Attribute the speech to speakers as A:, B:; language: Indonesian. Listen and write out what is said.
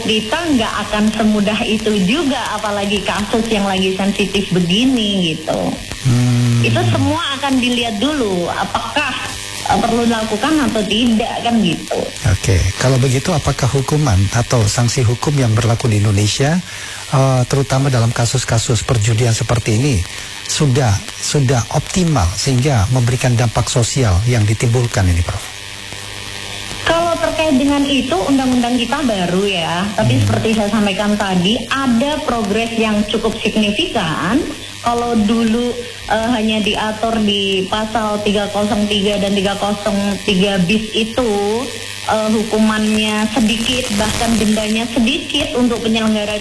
A: kita nggak akan semudah itu juga, apalagi kasus yang lagi sensitif begini gitu. Itu semua akan dilihat dulu, apakah perlu dilakukan atau tidak kan gitu.
B: Oke, kalau begitu apakah hukuman atau sanksi hukum yang berlaku di Indonesia, terutama dalam kasus-kasus perjudian seperti ini, sudah optimal sehingga memberikan dampak sosial yang ditimbulkan ini, Prof?
A: Kalau terkait dengan itu, undang-undang kita baru ya, tapi seperti saya sampaikan tadi, ada progres yang cukup signifikan. Kalau dulu hanya diatur di pasal 303 dan 303 bis itu hukumannya sedikit, bahkan dendanya sedikit untuk penyelenggara